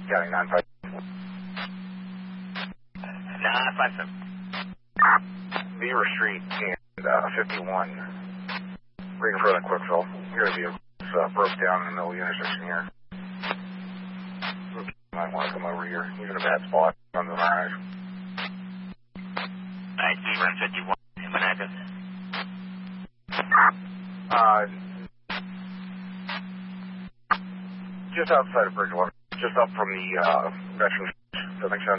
County 95. 957. Beaver Street and 51. Right in front of Quickville. Here the vehicle broke down in the middle of the intersection here. You might want to come over here. He's in a bad spot on the rise. Alright, Beaver and 51. And what address? Just outside of Bridgewater. Just up from the Veterans. Does that make sense?